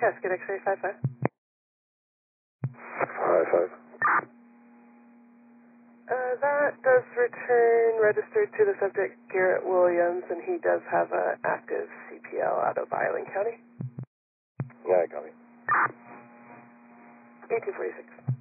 Cascade X-ray 55. 55. That does return registered to the subject, Garrett Williams, and he does have an active CPL out of Island County. Yeah, I copy. 1846.